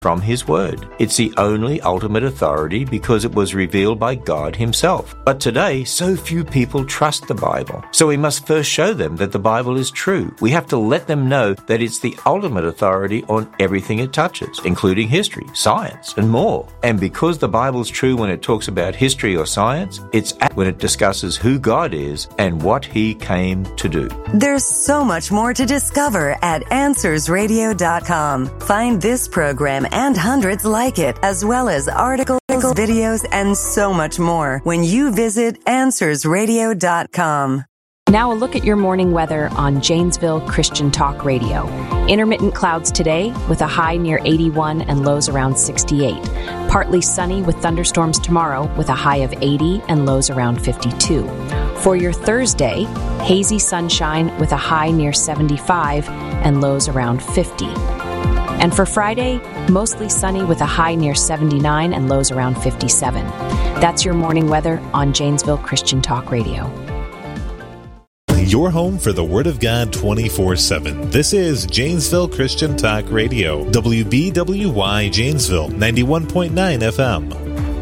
from His Word. It's the only ultimate authority because it was revealed by God Himself. But today, so few people trust the Bible. So we must first show them that the Bible is true. We have to let them know that it's the ultimate authority on everything it touches, including history, science, and more. And because the Bible's true when it talks about history or science, it's apt when it discusses who God is and what He came to do. There's so much more to discover at AnswersRadio.com. Find this program and hundreds like it, as well as articles, videos, and so much more when you visit AnswersRadio.com. Now a look at your morning weather on Janesville Christian Talk Radio. Intermittent clouds today with a high near 81 and lows around 68. Partly sunny with thunderstorms tomorrow with a high of 80 and lows around 52. For your Thursday, hazy sunshine with a high near 75 and lows around 50. And for Friday, mostly sunny with a high near 79 and lows around 57. That's your morning weather on Janesville Christian Talk Radio. Your home for the Word of God 24/7. This is Janesville Christian Talk Radio. WBWY Janesville, 91.9 FM.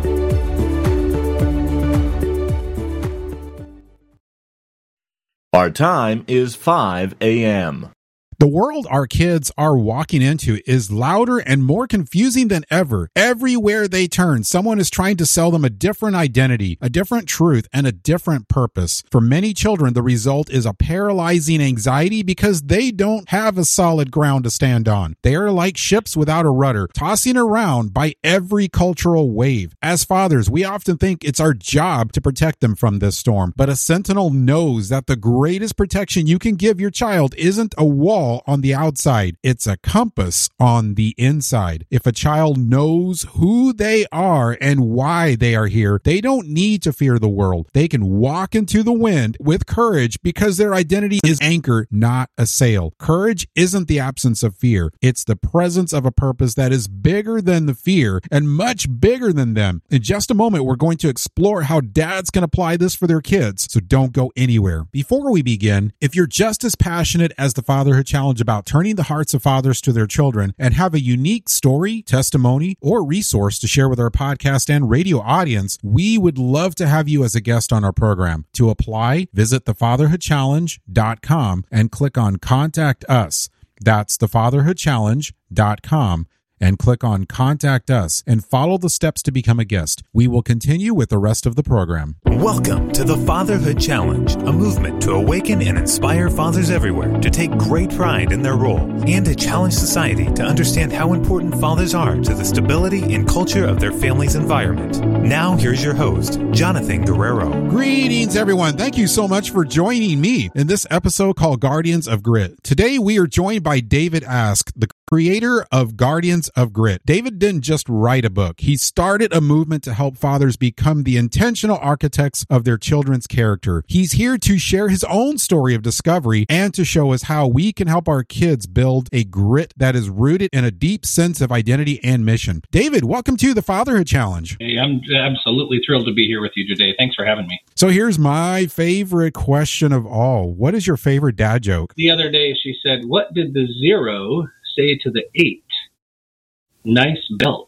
Our time is 5 a.m. The world our kids are walking into is louder and more confusing than ever. Everywhere they turn, someone is trying to sell them a different identity, a different truth, and a different purpose. For many children, the result is a paralyzing anxiety because they don't have a solid ground to stand on. They are like ships without a rudder, tossing around by every cultural wave. As fathers, we often think it's our job to protect them from this storm, but a sentinel knows that the greatest protection you can give your child isn't a wall on the outside. It's a compass on the inside. If a child knows who they are and why they are here, they don't need to fear the world. They can walk into the wind with courage because their identity is anchor, not a sail. Courage isn't the absence of fear. It's the presence of a purpose that is bigger than the fear and much bigger than them. In just a moment, we're going to explore how dads can apply this for their kids, so don't go anywhere. Before we begin, if you're just as passionate as the Fatherhood Challenge about turning the hearts of fathers to their children and have a unique story, testimony, or resource to share with our podcast and radio audience, we would love to have you as a guest on our program. To apply, visit thefatherhoodchallenge.com and click on Contact Us. That's thefatherhoodchallenge.com and click on Contact Us and follow the steps to become a guest. We will continue with the rest of the program. Welcome to the Fatherhood Challenge, a movement to awaken and inspire fathers everywhere to take great pride in their role and to challenge society to understand how important fathers are to the stability and culture of their family's environment. Now, here's your host, Jonathan Guerrero. Greetings, everyone. Thank you so much for joining me in this episode called Guardians of Grit. Today, we are joined by David Ask, the creator of Guardians of Grit. David didn't just write a book. He started a movement to help fathers become the intentional architects of their children's character. He's here to share his own story of discovery and to show us how we can help our kids build a grit that is rooted in a deep sense of identity and mission. David, welcome to the Fatherhood Challenge. Hey, I'm absolutely thrilled to be here with you today. Thanks for having me. So here's my favorite question of all. What is your favorite dad joke? The other day she said, "What did the 0 say to the 8? Nice belt."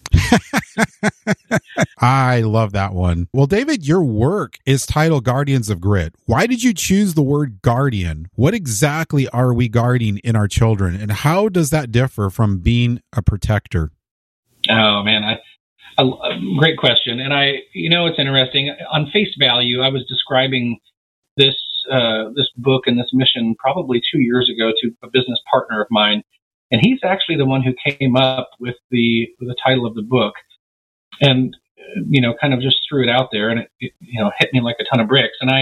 I love that one. Well, David, your work is titled Guardians of Grit. Why did you choose the word guardian? What exactly are we guarding in our children, and how does that differ from being a protector? Oh, man, great question. And it's interesting. On face value, I was describing this book and this mission probably 2 years ago to a business partner of mine. And he's actually the one who came up with the title of the book, and kind of just threw it out there, and it hit me like a ton of bricks. And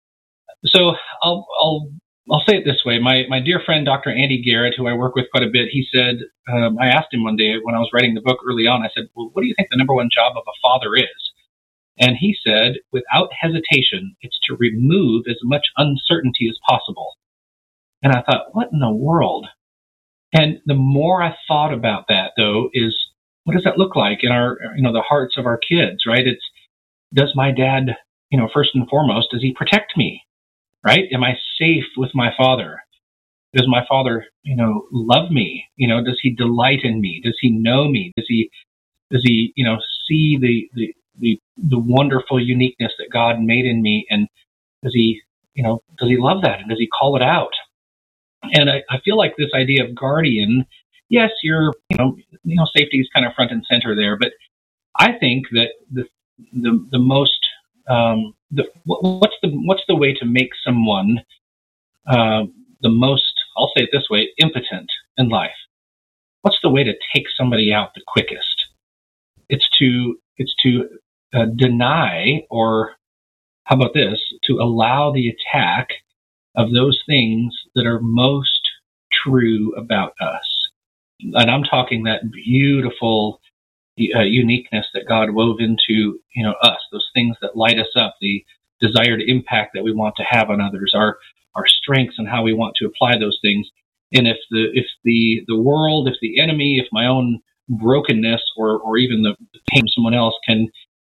I'll say it this way: my dear friend Dr. Andy Garrett, who I work with quite a bit, he said, I asked him one day when I was writing the book early on, I said, "Well, what do you think the number one job of a father is?" And he said, without hesitation, it's to remove as much uncertainty as possible. And I thought, what in the world? And the more I thought about that, though, is what does that look like in our, the hearts of our kids, right? It's, does my dad, first and foremost, does he protect me, right? Am I safe with my father? Does my Father, love me? Does he delight in me? Does he know me? Does he, see the wonderful uniqueness that God made in me? And does he love that? And does he call it out? And I feel like this idea of guardian, yes, safety is kind of front and center there, but I think that the most, what's the way to make someone, the most, I'll say it this way, impotent in life? What's the way to take somebody out the quickest? It's to deny, or how about this, to allow the attack of those things that are most true about us. And I'm talking that beautiful uniqueness that God wove into us, those things that light us up, the desired impact that we want to have on others, our strengths and how we want to apply those things. And if the world, if the enemy, if my own brokenness or even the pain of someone else can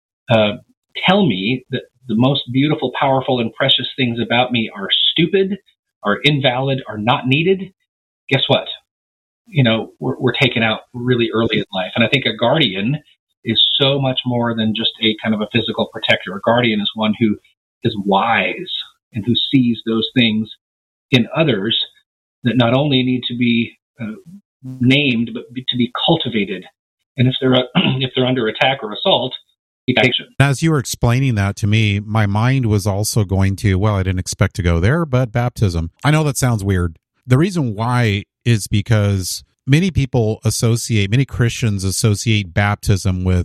tell me that the most beautiful, powerful, and precious things about me are stupid, are invalid, are not needed, guess what? We're taken out really early in life. And I think a guardian is so much more than just a kind of a physical protector. A guardian is one who is wise and who sees those things in others that not only need to be named, but to be cultivated. And if they're under attack or assault, as you were explaining that to me, my mind was also going to, well, I didn't expect to go there, but baptism. I know that sounds weird. The reason why is because many Christians associate baptism with,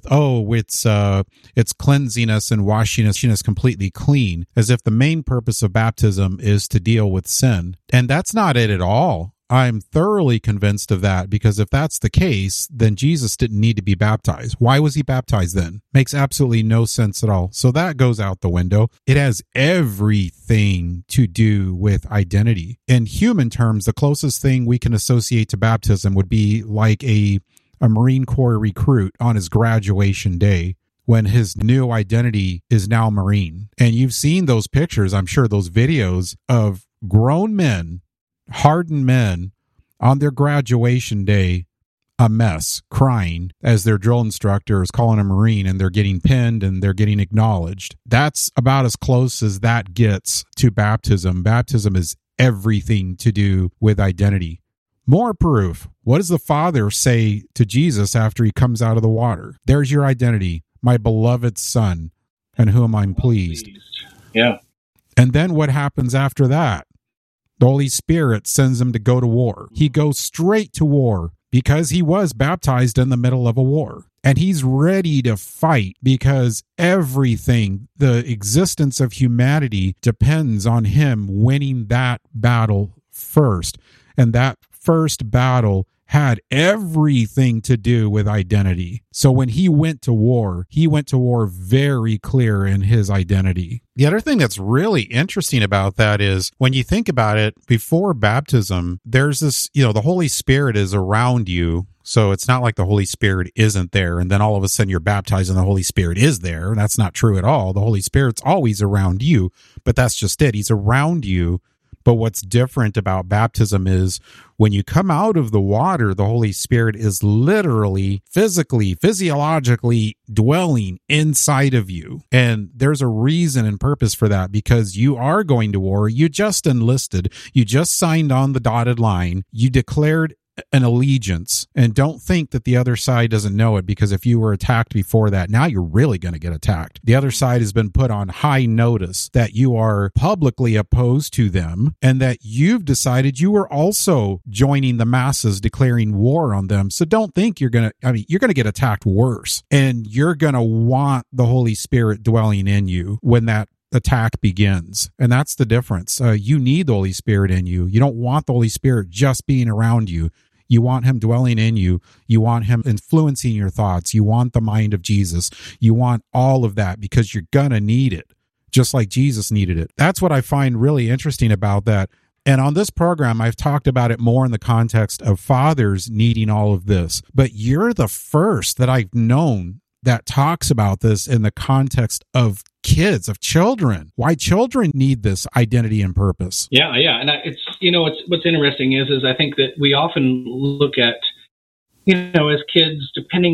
it's cleansing us and washing us completely clean, as if the main purpose of baptism is to deal with sin. And that's not it at all. I'm thoroughly convinced of that, because if that's the case, then Jesus didn't need to be baptized. Why was he baptized then? Makes absolutely no sense at all. So that goes out the window. It has everything to do with identity. In human terms, the closest thing we can associate to baptism would be like a Marine Corps recruit on his graduation day, when his new identity is now Marine. And you've seen those pictures, I'm sure, those videos of grown men, hardened men on their graduation day, a mess, crying as their drill instructor is calling a Marine, and they're getting pinned and they're getting acknowledged. That's about as close as that gets to baptism. Baptism is everything to do with identity. More proof. What does the Father say to Jesus after he comes out of the water? There's your identity, my beloved Son, in whom I'm pleased. Yeah. And then what happens after that? The Holy Spirit sends him to go to war. He goes straight to war because he was baptized in the middle of a war. And he's ready to fight because everything, the existence of humanity, depends on him winning that battle first. And that first battle had everything to do with identity. So when he went to war very clear in his identity. The other thing that's really interesting about that is when you think about it, before baptism, there's this, the Holy Spirit is around you. So it's not like the Holy Spirit isn't there, and then all of a sudden you're baptized and the Holy Spirit is there. That's not true at all. The Holy Spirit's always around you, but that's just it. He's around you. But what's different about baptism is when you come out of the water, the Holy Spirit is literally, physically, physiologically dwelling inside of you. And there's a reason and purpose for that, because you are going to war. You just enlisted. You just signed on the dotted line. You declared an allegiance, and don't think that the other side doesn't know it, because if you were attacked before that, now you're really going to get attacked. The other side has been put on high notice that you are publicly opposed to them, and that you've decided you are also joining the masses declaring war on them. So don't think you're going to get attacked worse, and you're going to want the Holy Spirit dwelling in you when that attack begins. And that's the difference. You need the Holy Spirit in you. You don't want the Holy Spirit just being around you. You want him dwelling in you. You want him influencing your thoughts. You want the mind of Jesus. You want all of that, because you're going to need it, just like Jesus needed it. That's what I find really interesting about that. And on this program, I've talked about it more in the context of fathers needing all of this. But you're the first that I've known that talks about this in the context of kids, of children, why children need this identity and purpose. Yeah. And it's what's interesting is I think that we often look at, as kids, depending